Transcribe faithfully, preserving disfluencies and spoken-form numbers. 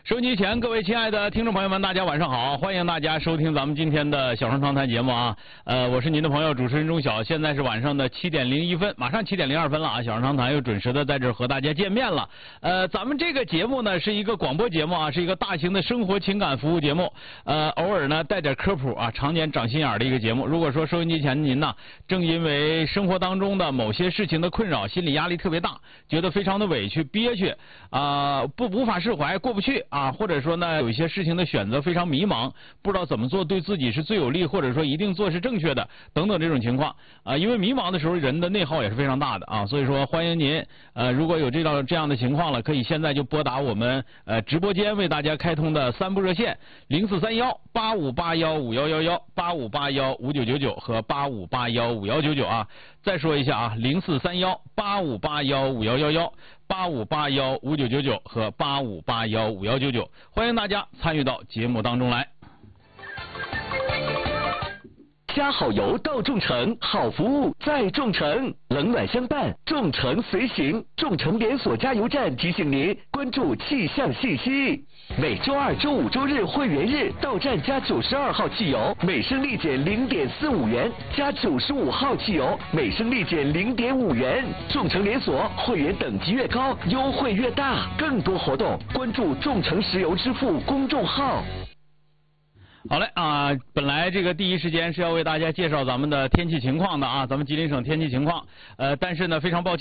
收音机前各位亲爱的听众朋友们，大家晚上好！欢迎大家收听咱们今天的小声长谈节目啊。呃，我是您的朋友主持人钟晓，现在是晚上的七点零一分，马上七点零二分了啊。小声长谈又准时的在这儿和大家见面了。呃，咱们这个节目呢是一个广播节目啊，是一个大型的生活情感服务节目。呃，偶尔呢带点科普啊，常年长心眼的一个节目。如果说收音机前您呢，正因为生活当中的某些事情的困扰，心理压力特别大，觉得非常的委屈、憋屈啊、呃，不无法释怀、过不去啊，或者说呢有一些事情的选择非常迷茫，不知道怎么做对自己是最有利，或者说一定做是正确的等等这种情况啊、呃，因为迷茫的时候人的内耗也是非常大的啊，所以说欢迎您呃如果有这道这样的情况了，可以现在就拨打我们呃直播间为大家开通的三部热线零四三幺八五八幺五幺幺幺、八五八幺五九九九和八五八幺五幺九九啊。再说一下啊，零四三幺八五八幺五幺幺幺、八五八幺五九九九和八五八幺五幺九九，欢迎大家参与到节目当中来。 加好油到众诚，好服务在众诚，冷暖相伴，众诚随行。众诚连锁加油站提醒您关注气象信息。每周二、周五、周日会员日到站加九十二号汽油，每升立减零点四五元；加九十五号汽油，每升立减零点五元。众诚连锁会员等级越高，优惠越大。更多活动关注众诚石油支付公众号。 好嘞啊，本来这个第一时间是要为大家介绍咱们的天气情况的啊，咱们吉林省天气情况，呃，但是呢，非常抱歉。